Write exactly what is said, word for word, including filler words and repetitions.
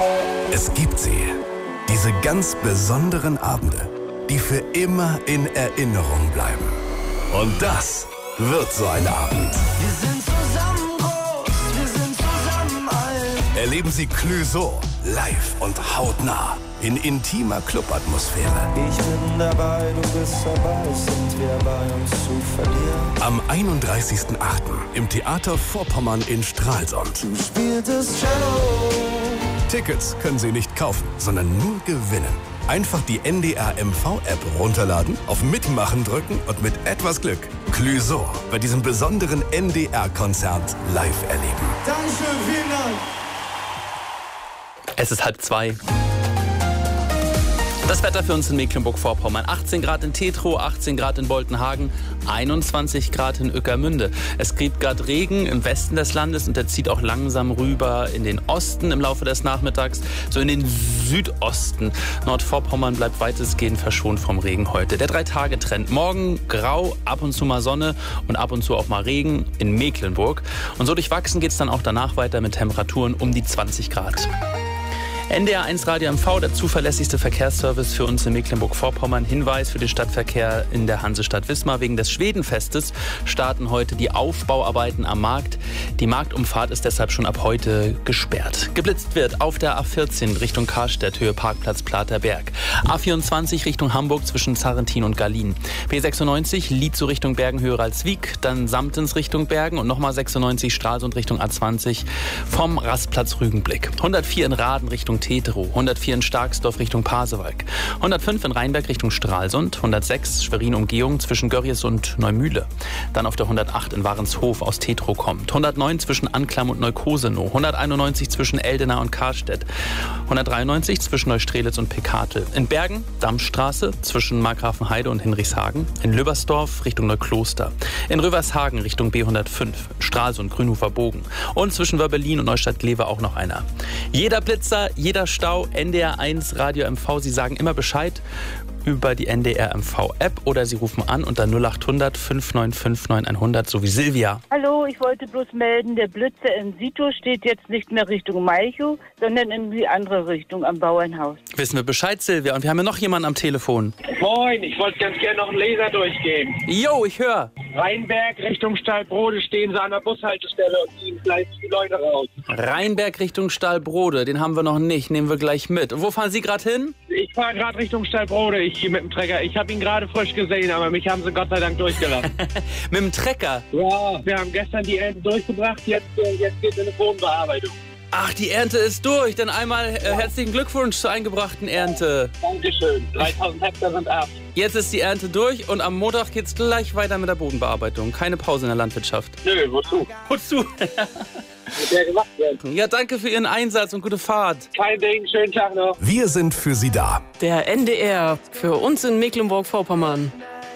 Es gibt sie. Diese ganz besonderen Abende, die für immer in Erinnerung bleiben. Und das wird so ein Abend. Wir sind zusammen groß, wir sind zusammen alt. Erleben Sie Clouseau live und hautnah in intimer Clubatmosphäre. Ich bin dabei, du bist dabei, sind wir bei uns zu verlieren. Am einunddreißigsten achten im Theater Vorpommern in Stralsund. Du spieltest Cello. Tickets können Sie nicht kaufen, sondern nur gewinnen. Einfach die N D R M V-App runterladen, auf Mitmachen drücken und mit etwas Glück Clouseau bei diesem besonderen N D R-Konzert live erleben. Dankeschön, vielen Dank. Es ist halb zwei. Das Wetter für uns in Mecklenburg-Vorpommern. achtzehn Grad in Tetrow, achtzehn Grad in Boltenhagen, einundzwanzig Grad in Ueckermünde. Es gibt gerade Regen im Westen des Landes und der zieht auch langsam rüber in den Osten im Laufe des Nachmittags, so in den Südosten. Nordvorpommern bleibt weitestgehend verschont vom Regen heute. Der Drei-Tage-Trend. Morgen grau, ab und zu mal Sonne und ab und zu auch mal Regen in Mecklenburg. Und so durchwachsen geht es dann auch danach weiter mit Temperaturen um die zwanzig Grad. N D R eins Radio M V, der zuverlässigste Verkehrsservice für uns in Mecklenburg-Vorpommern. Hinweis für den Stadtverkehr in der Hansestadt Wismar. Wegen des Schwedenfestes starten heute die Aufbauarbeiten am Markt. Die Marktumfahrt ist deshalb schon ab heute gesperrt. Geblitzt wird auf der A vierzehn Richtung Karstedt, Höhe Parkplatz Platerberg. A vierundzwanzig Richtung Hamburg zwischen Zarrentin und Gallien. B sechsundneunzig Lietzow Richtung Bergen, Höhe Ralswiek. Dann Samtens Richtung Bergen und nochmal sechsundneunzig Stralsund Richtung A zwanzig vom Rastplatz Rügenblick. hundertvier in Raden Richtung Teterow, hundertvier in Starksdorf Richtung Pasewalk, hundertfünf in Rheinberg Richtung Stralsund, hundertsechs Schwerin-Umgehung zwischen Görries und Neumühle. Dann auf der hundertacht in Warenshof aus Tetrow kommt, hundertneun zwischen Anklam und Neukosenow, hunderteinundneunzig zwischen Eldena und Karstedt, hundertdreiundneunzig zwischen Neustrelitz und Pekatel. In Bergen, Dammstraße zwischen Markgrafenheide und Hinrichshagen, in Lübbersdorf Richtung Neukloster, in Rövershagen Richtung B hundertfünf, Stralsund, Grünhofer Bogen und zwischen Wörbelin und Neustadt-Glewe auch noch einer. Jeder Blitzer, jeder Stau, N D R eins Radio M V. Sie sagen immer Bescheid über die N D R M V-App oder Sie rufen an unter null acht hundert fünf neun fünf neun hundert, so wie Silvia. Hallo, ich wollte bloß melden, der Blitzer in Sito steht jetzt nicht mehr Richtung Malchow, sondern in die andere Richtung am Bauernhaus. Wissen wir Bescheid, Silvia. Und wir haben ja noch jemanden am Telefon. Moin, ich wollte ganz gerne noch einen Laser durchgeben. Jo, ich höre. Rheinberg Richtung Stahlbrode stehen sie an der Bushaltestelle und ziehen gleich die Leute raus. Rheinberg Richtung Stahlbrode, den haben wir noch nicht, nehmen wir gleich mit. Und wo fahren Sie gerade hin? Ich fahre gerade Richtung Stahlbrode, ich hier mit dem Trecker. Ich habe ihn gerade frisch gesehen, aber mich haben sie Gott sei Dank durchgelassen. Mit dem Trecker? Ja, wir haben gestern die Ernte durchgebracht, jetzt, jetzt geht es in eine Bodenbearbeitung. Ach, die Ernte ist durch. Dann einmal äh, herzlichen Glückwunsch zur eingebrachten Ernte. Dankeschön. dreitausend Hektar sind ab. Jetzt ist die Ernte durch und am Montag geht's gleich weiter mit der Bodenbearbeitung. Keine Pause in der Landwirtschaft. Nö, wozu? Wozu? Muss ja gemacht werden. Ja, danke für Ihren Einsatz und gute Fahrt. Kein Ding, schönen Tag noch. Wir sind für Sie da. Der N D R für uns in Mecklenburg-Vorpommern.